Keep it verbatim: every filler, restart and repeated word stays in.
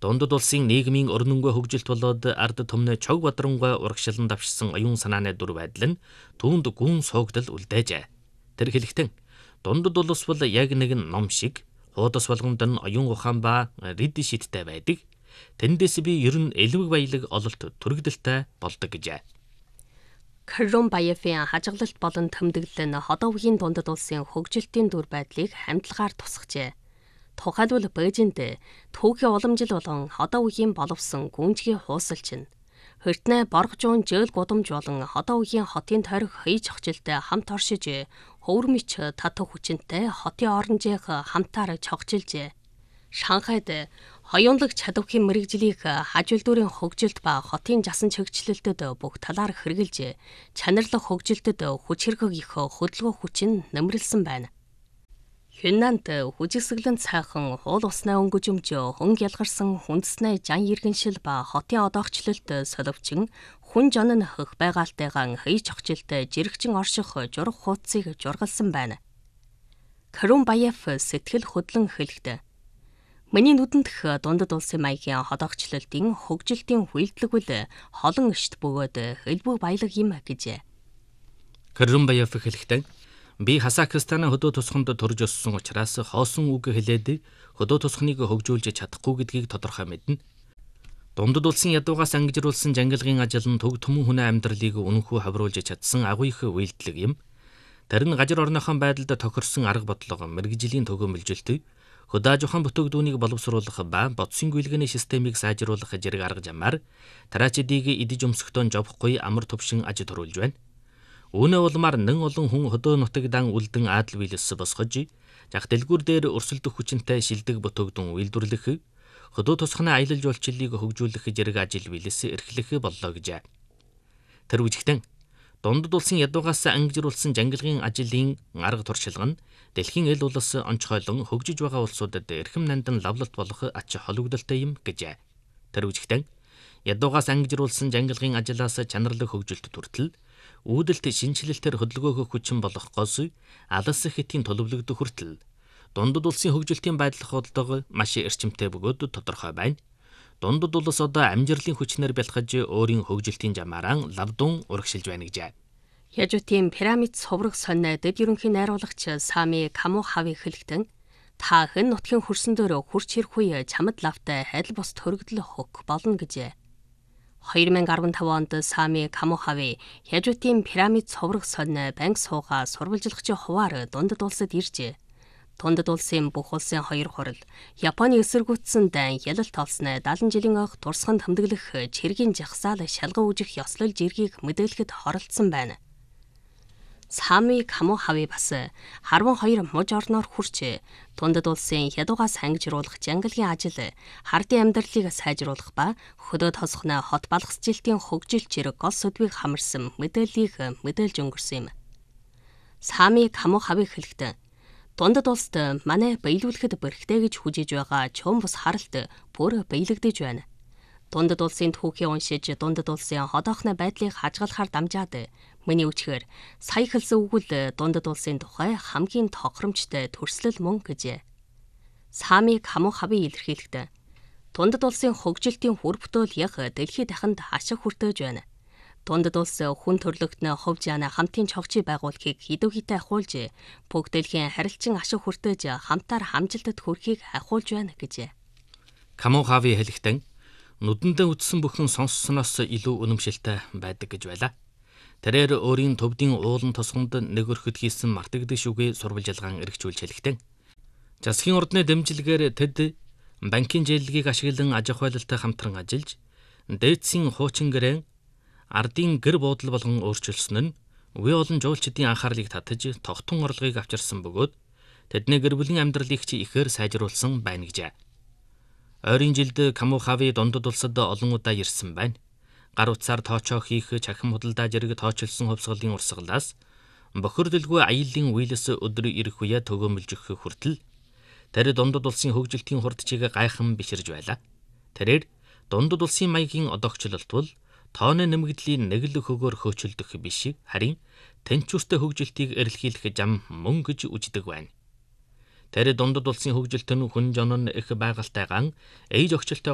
Дундад улсын нийгмийн өрнөнгөө хөгжилт болоод ард түмнээ чог бадрангаа урагшлан давшсан оюун санааны дүр байдал нь түүнд гүн суугдал үлдээжээ. Тэр хэлэхдээ дундад улс бол яг нэгэн ном шиг хуудас болгонд нь оюун ухаан ба рид шидтэй байдаг. Тэндээс би ер нь элвэг баялаг ололт түрэгдэлтэй болдог гэжээ. Каррун Баяфын хажиглалт болон тэмдэглэл нь ходоо үеийн дундад улсын хөгжилтийн дүр байдлыг хамтлагаар тусгажээ. Тухайлбал Бээжинд түүхийн уламжил болон ходоо үеийн боловсон гүнжгийн хуусалч нь хөртнээ боргожуун жөөл гудамж болон ходоо үеийн хотын тойрог хаяж хогжилтэй хамт оршиж хөвөрмич татах хүчинтэй хотын оронжийнх хамтаар чогжилжээ. Шанхайд хоёулаг чадварын мэрэгжлийг хажуулдуурын хөгжилт ба хотын жасан чигчлэлтэд бүх талаар хэрэгжилж чанарлах хөгжилтэд хүч хэрэг их хөдөлгөөн хүчин нэмрэлсэн байна. Юнанд хүчигсэглэн цайхан хуул уснаа өнгөжөмж хөнгө ялгарсан хүндэснээ жан иргэншил ба хотын одоогчлолт соловчин хүн жон нь хөх байгальтайгаан хаяж хогжилтэй жирэгчин орших журах хуудсыг жургалсан байна. Каррун Баяф сэтгэл хөдлөн хэлэхдээ миний нүдэнд дундад улсын маягийн ходоогчлолтын хөгжилтийн хүйлдлэгвэл холон ишт бөгөөд элбэг баялаг юм гэжээ. Каррун Баяф хэлэхдээ би Казахстаны хөдөө тусганд төрж өссөн учраас хоосон үг хэлээд хөдөө тусгныг хөгжүүлж чадахгүй гэдгийг тодорхой мэднэ. Дундад улсын ядуугаас ангижруулсан жангилгын ажил нь төг түмэн хүний амьдралыг үнэнхүү хавруулж чадсан агуу их үйлдэлэг юм. Тарин гажир орныхон байдалд тохирсон арга бодлого, мэрэгжлийн төгөөмөлжилт, хөдөө аж ахуйн бүтээгдэхүүнийг боловсруулах ба бодсын гүйлгээний системийг сайжруулах зэрэг арга замаар тараачдыг идэж өмсөхдөө жовхгүй амар төвшин аж төрүүлж байна. Үүнээ улмаар нэн олон хүн хөдөө нутагдан үлдэн аадал биелэс босгож, жах дэлгүүр дээр өрсөлдөх хүчинтэй шилдэг бүтээгдэхүүн үйлдвэрлэх, хөдөө тусганы аялал жуулчлалыг хөгжүүлэх зэрэг ажил биелэс эрхлэх боллоо гэжээ. Тэр үжигтэн дундад улсын ядуугаас ангижруулсан жангилгын ажлын арга туршилга нь дэлхийн эл улс онцгойлон хөгжиж байгаа улсуудад эрхэм нандан лавлалт болох ач холбогдолтой юм гэжээ. Тэр үжигтэн ядуугаас ангижруулсан жангилгын ажлаас чанарлаг хөгжилт хүртэл үүдэлт шинжилэлтээр хөдөлгөөх хүчин болох гос алс хэтийн төлөвлөгдөх хүртэл дундад улсын хөгжилтийн байдлах бодлого маш эрчимтэй бөгөөд тодорхой байна. Дундад улс одоо амжирлын хүчнэр бэлхэж өөрийн хөгжилтийн жамаараа лавдун урагшилж байна гэжээ. Яжутын пирамид сувраг сонь дэд ерөнхий найруулагч Сами Камохави хэлэхдээ та хэн нутгийн хөрсөн дөр хурц хэрхүй чамд лавтай хайл бос төрөгдөл хөх болно гэжээ. two thousand fifteen онд Сами Камохави Яжутын пирамид сувраг сонь банк суугаа сурвалжлагчийн хуваар дундад улсад иржээ. Дундад улсын бүх улсын хоёр хурал Японы эсэргүүцсэн дайн ялалт олсноо seventy жилийн ойх дурсганд хөмдөглөх чиргийн жагсаал шалган үжих ёслол жиргийг мэдээлэхэд хоролцсон байна. Сами Камохави бас харван хоёр муж орноор хурч дундад улсын ядуугаас ангижруулах жангилгын ажил, хардын амьдралыг сайжруулах ба хөдөө тосгоно хот балгасжилтын хөгжилт зэрэг гол сэдвийг хамарсан мэдээллийг мэдээлж өнгөрсөн юм. Сами Камохави хэлэхдээ дундад улсд манай биелүүлэхэд бэрхтэй гэж хүжиж байгаа чөм бус харалт бүр биелэгдэж байна. Дундад улсын түүхийг уншиж дундад улсын ходоохны байдлыг хажгалахаар дамжаад миний үчгээр сая хэлсэн үгэл дундад улсын тухай хамгийн тохиромжтой төрслөл мөн гэжээ. Сами Камохави илэрхийлэхдээ дундад улсын хөгжилтийн хүр бүтээл яг дэлхийд дахинд ашиг хүртэж байна. Дундад улс хүн төрлөختний хувь жаана хамтын чогчий байгуулахыг идэвхтэй ахуулж, бүгд дэлхийн харилцан ашиг хүртэж хамтаар хамжилтад хүрэхийг ахуулж байна гэжээ. Камохави хэлэхдээ нүдэндээ үтсэн бүхэн сонссоноос илүү үнэмшилтэй байдаг гэж байлаа. Тэрээр өөрийн төвдийн уулан тосгонд нэг өрхөд хийсэн мартагддаг шүгэ сурвалжилгаан эргчүүлж хэлэхдээ засгийн ордны дэмжлэгээр тэд банкын жийлгийг ашиглан аж ахуйлалтай хамтран ажиллаж, дээдсийн хуучин гэрээ ардын гэр буудал болгон өөрчилсөн нь үе олон жуулчдын анхаарлыг татаж тогтун орлогыг авчирсан бөгөөд тэдний гэр бүлийн амьдралыг ч ихээр сайжруулсан байна гэжээ. Ойрын жилд Камохави дундад улсад олон удаа ирсэн байна. Гар утсаар тоочоо хийх чахим худалдаа зэрэг тоочилсон хувьсгалын урсгалаас бохирдолгүй аяллаа үеэлс өдөр ирэх үе төгөөмөлжих хүртэл тэр дундад улсын хөгжилтийн хурдчийг гайхан биширж байлаа. Тэрээр дундад улсын маягийн одоогчлолт бол тооны нэмэгдлийн нэг л хөгөөр хөөцөлдөх биш, харин тэнцвэртэй хөгжилтийг эрэлхийлэх зам мөн гэж үздэг байна. Тэр дундад улсын хөгжилт нь хүн жон нь их байгальтайгаан ээж өгчлөлтэй